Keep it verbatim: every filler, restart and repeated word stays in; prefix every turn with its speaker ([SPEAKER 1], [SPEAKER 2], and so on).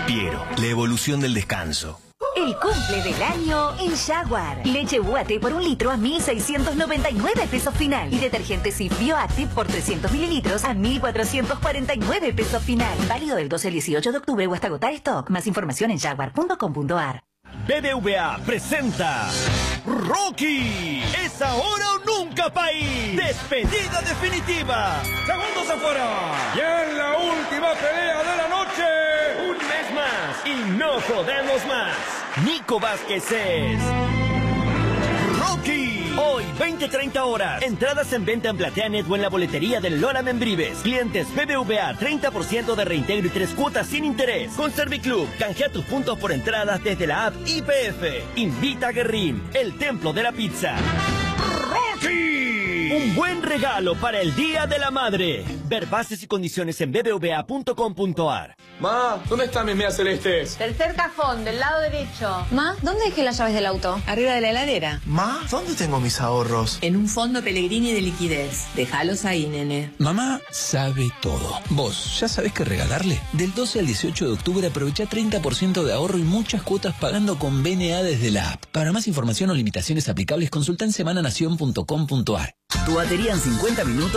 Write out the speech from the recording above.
[SPEAKER 1] Piero, la evolución del descanso.
[SPEAKER 2] El cumple del año en Jaguar. Leche U A T por un litro a mil seiscientos noventa y nueve pesos final. Y detergente Cif Bioactive por trescientos mililitros a mil cuatrocientos cuarenta y nueve pesos final. Válido del doce al dieciocho de octubre o hasta agotar stock. Más información en jaguar punto com punto ar.
[SPEAKER 3] B B V A presenta Rocky. Es ahora o nunca, país. Despedida definitiva. Segundos afuera.
[SPEAKER 4] Y en la última pelea de la noche.
[SPEAKER 3] Un mes más y no jodemos más. Nico Vázquez es Rocky. Hoy, veinte treinta horas. Entradas en venta en Plateanet o en la boletería del Lola Membrives. Clientes B B V A, treinta por ciento de reintegro y tres cuotas sin interés. Con Serviclub, canjea tus puntos por entradas desde la app I P F. Invita a Guerrín, el templo de la pizza. ¡Rocky! Un buen regalo para el Día de la Madre. Ver bases y condiciones en b b v a punto com punto ar.
[SPEAKER 4] Ma, ¿dónde están mis medias celestes?
[SPEAKER 5] Tercer cajón, del lado derecho.
[SPEAKER 6] Ma, ¿dónde dejé las llaves del auto?
[SPEAKER 7] Arriba de la heladera.
[SPEAKER 8] Ma, ¿dónde tengo mis ahorros?
[SPEAKER 7] En un fondo Pellegrini de liquidez. Déjalos ahí, nene.
[SPEAKER 9] Mamá sabe todo. ¿Vos ya sabés qué regalarle? Del doce al dieciocho de octubre aprovecha treinta por ciento de ahorro y muchas cuotas pagando con B N A desde la app. Para más información o limitaciones aplicables, consulta en semananación punto com punto ar.
[SPEAKER 10] Tu batería en cincuenta minutos